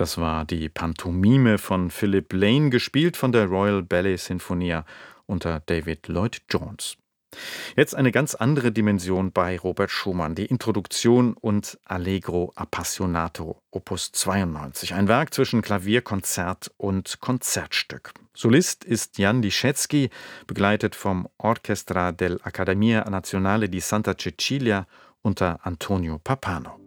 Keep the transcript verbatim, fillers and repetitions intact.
Das war die Pantomime von Philip Lane, gespielt von der Royal Ballet Sinfonia unter David Lloyd Jones. Jetzt eine ganz andere Dimension bei Robert Schumann, die Introduktion und Allegro Appassionato, Opus zweiundneunzig, ein Werk zwischen Klavierkonzert und Konzertstück. Solist ist Jan Liszewski, begleitet vom Orchestra dell'Accademia Nazionale di Santa Cecilia unter Antonio Pappano.